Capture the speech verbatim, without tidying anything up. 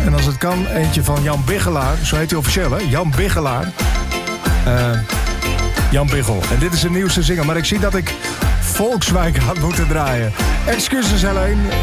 En als het kan, eentje van Jan Biggelaar. Zo heet hij officieel, hè? Jan Biggelaar. Uh, Jan Biggel. En dit is zijn nieuwste single. Maar ik zie dat ik Volkswijk had moeten draaien. Excuses, Helene.